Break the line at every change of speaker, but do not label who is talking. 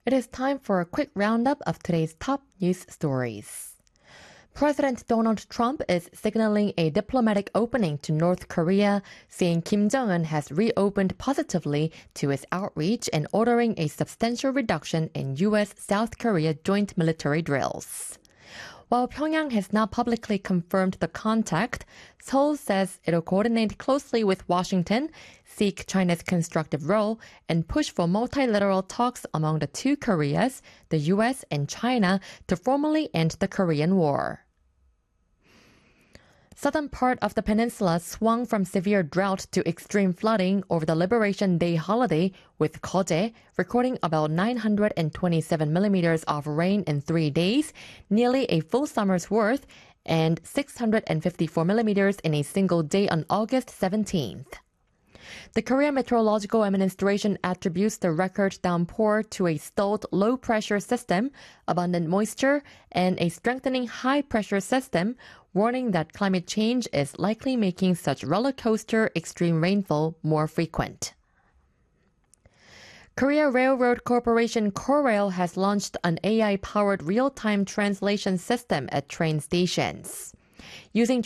It is time for a quick roundup of today's top news stories. President Donald Trump is signaling a diplomatic opening to North Korea, saying Kim Jong-un has reopened positively to his outreach and ordering a substantial reduction in U.S.-South Korea joint military drills. While Pyongyang has not publicly confirmed the contact, Seoul says it'll coordinate closely with Washington, seek China's constructive role, and push for multilateral talks among the two Koreas, the U.S. and China, to formally end the Korean War. Southern part of the peninsula swung from severe drought to extreme flooding over the Liberation Day holiday, with Koje recording about 927 millimeters of rain in 3 days, nearly a full summer's worth, and 654 millimeters in a single day on August 17th. The Korea Meteorological Administration attributes the record downpour to a stalled low-pressure system, abundant moisture, and a strengthening high-pressure system, warning that climate change is likely making such roller coaster extreme rainfall more frequent. Korea Railroad Corporation Korail has launched an AI-powered real-time translation system at train stations. Using